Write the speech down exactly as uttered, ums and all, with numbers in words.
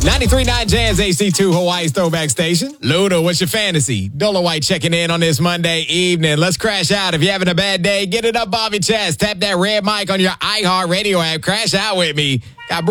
ninety-three point nine Jazz H C two, Hawaii's throwback station. Luda, what's your fantasy? Dola White checking in on this Monday evening. Let's crash out. If you're having a bad day, get it up off your chest. Tap that red mic on your iHeart Radio app. Crash out with me. Got